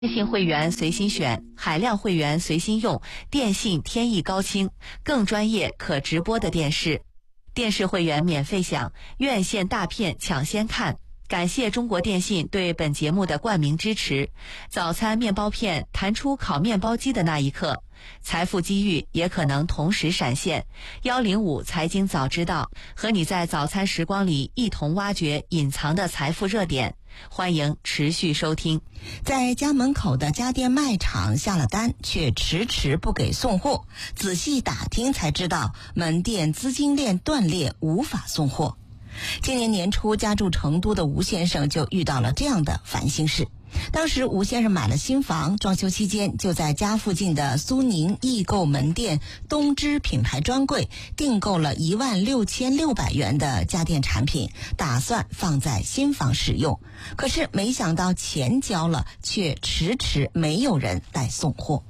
电信会员随心选，海量会员随心用，电信天翼高清，更专业可直播的电视。电视会员免费享，院线大片抢先看。感谢中国电信对本节目的冠名支持。早餐面包片弹出烤面包机的那一刻，财富机遇也可能同时闪现。105财经早知道，和你在早餐时光里一同挖掘隐藏的财富热点。欢迎持续收听。 在家门口的家电卖场下了单，却迟迟不给送货，仔细打听才知道门店资金链断裂，无法送货。今年年初家住成都的吴先生就遇到了这样的烦心事。当时吴先生买了新房，装修期间就在家附近的苏宁易购门店东芝品牌专柜订购了16600元的家电产品，打算放在新房使用。可是没想到钱交了，却迟迟没有人来送货。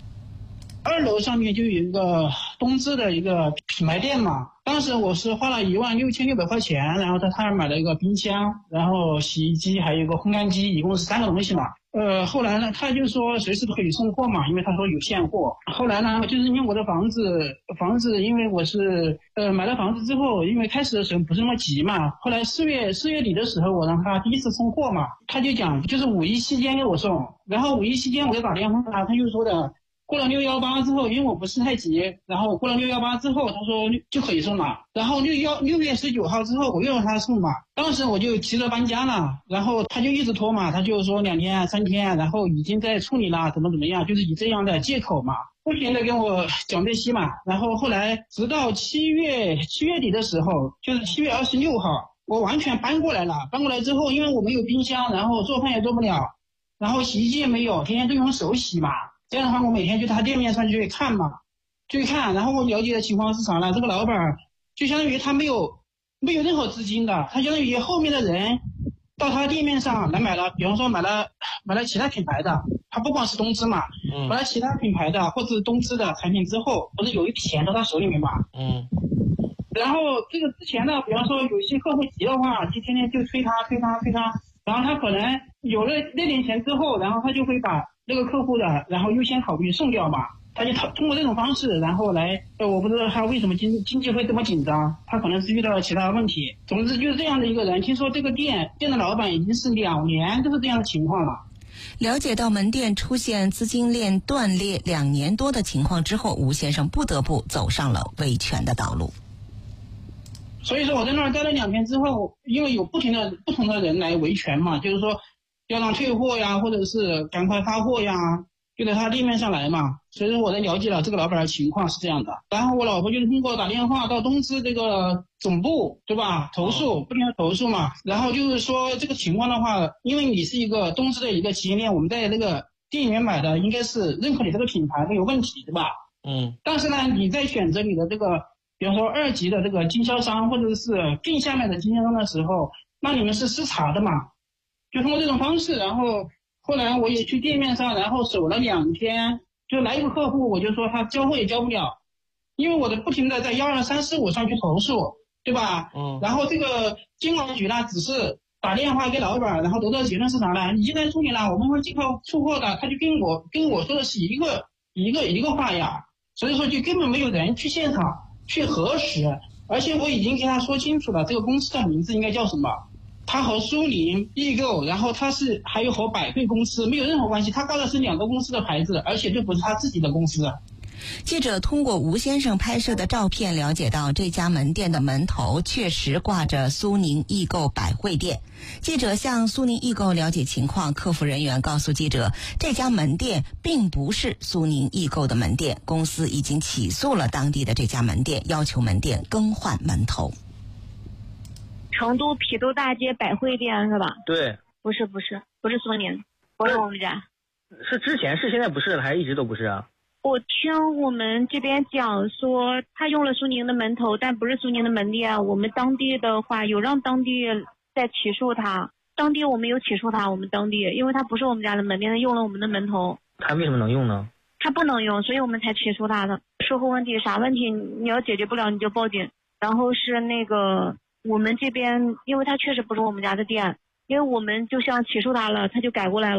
2楼上面就有一个东芝的一个品牌店嘛，当时我是花了16600块钱，然后在他那买了一个冰箱，然后洗衣机，还有一个烘干机，一共是3个东西嘛。后来呢，他就说随时都可以送货嘛，因为他说有现货。后来呢，就是因为我的房子，因为我是买了房子之后，因为开始的时候不是那么急嘛，后来4月底的时候，我让他第一次送货嘛，他就讲就是5一期间给我送，然后5一期间我就打电话，他就说的。过了618之后，因为我不是太急，然后过了618之后，他说就可以送了。然后6月19号之后，我又让他送嘛。当时我就急着搬家了，然后他就一直拖嘛，他就说2天3天，然后已经在处理了，怎么样，就是以这样的借口嘛，不停的跟我讲这些嘛。然后后来直到7月底的时候，就是7月26号，我完全搬过来了。搬过来之后，因为我没有冰箱，然后做饭也做不了，然后洗衣机也没有，天天都用手洗嘛。这样的话，我每天就他店面上去看嘛，然后我了解的情况是啥呢？这个老板就相当于他没有任何资金的，他相当于后面的人到他店面上来买了，比方说买了其他品牌的，他不光是东芝嘛，买了其他品牌的或者东芝的产品之后，不是有一笔钱到他手里面嘛，然后这个之前呢，比方说有些客户急的话，就天天就催他，然后他可能有了那点钱之后，然后他就会把那个客户的，然后优先考虑送掉嘛，他就通过这种方式，然后来，我不知道他为什么经济会这么紧张，他可能是遇到了其他问题。总之就是这样的一个人，听说这个店的老板已经是2年都是这样的情况了。 了解到门店出现资金链断裂2年多的情况之后，吴先生不得不走上了维权的道路。 所以说我在那儿待了2天之后，因为有不同的人来维权嘛，就是说要让退货呀，或者是赶快发货呀，就在他店面上来嘛。所以说我才了解了这个老板的情况是这样的。然后我老婆就是通过打电话到东芝这个总部，对吧？不停的投诉嘛。然后就是说这个情况的话，因为你是一个东芝的一个企业链，我们在那个店里面买的应该是认可你这个品牌没有问题，对吧？但是呢，你在选择你的这个，比方说2级的这个经销商或者是更下面的经销商的时候，那你们是失察的嘛。就通过这种方式，然后后来我也去店面上，然后守了2天，就来一个客户，我就说他交货也交不了，因为我的不停的在12345上去投诉，对吧？然后这个监管局呢，只是打电话给老板，然后得到结论是啥呢？你既然处理了，我们会尽快出货的。他就跟我说的是一个话呀，所以说就根本没有人去现场去核实，而且我已经跟他说清楚了，这个公司的名字应该叫什么。他和苏宁易购，然后他是还有和百汇公司没有任何关系，他挂的是2个公司的牌子，而且这不是他自己的公司。 记者通过吴先生拍摄的照片了解到，这家门店的门头确实挂着苏宁易购百汇店。记者向苏宁易购了解情况，客服人员告诉记者，这家门店并不是苏宁易购的门店，公司已经起诉了当地的这家门店，要求门店更换门头。 成都郫都大街百汇店是吧？ 对， 不是苏宁，不是我们家。 是之前是，现在不是了，还是一直都不是啊？ 我听我们这边讲说，他用了苏宁的门头，但不是苏宁的门店。我们当地的话有让当地在起诉他，当地我们有起诉他，我们当地因为他不是我们家的门店，他用了我们的门头。 他为什么能用呢？ 他不能用，所以我们才起诉他的。售后问题啥问题你要解决不了你就报警。然后是那个我们这边，因为他确实不是我们家的店，因为我们就像起诉他了，他就改过来了。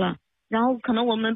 然后可能我们